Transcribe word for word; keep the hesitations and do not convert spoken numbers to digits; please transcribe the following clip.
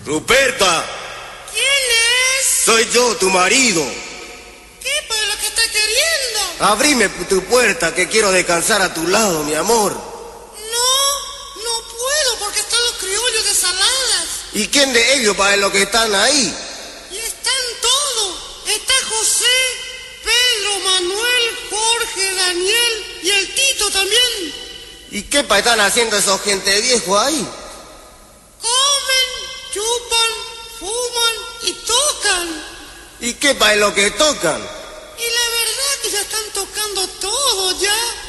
Ruperta. ¿Quién es? Soy yo, tu marido. ¿Qué para lo que está queriendo? Abrime tu puerta, que quiero descansar a tu lado, mi amor. No, no puedo porque están los criollos de Saladas. ¿Y quién de ellos para los que están ahí? Y están todos. Está José, Pedro, Manuel, Jorge, Daniel y el Tito también. ¿Y qué pa' están haciendo esos gente viejos ahí? Comen, chupan, fuman y tocan. ¿Y qué pa' es lo que tocan? Y la verdad que ya están tocando todo ya.